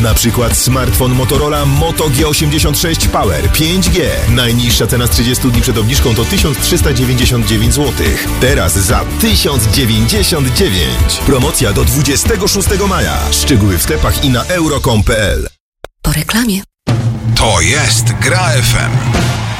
Na przykład smartfon Motorola Moto G86 Power 5G. Najniższa cena z 30 dni przed obniżką to 1399 zł. Teraz za 1099. Promocja do 26 maja. Szczegóły w sklepach i na euro.com.pl. Po reklamie. To jest Gra FM.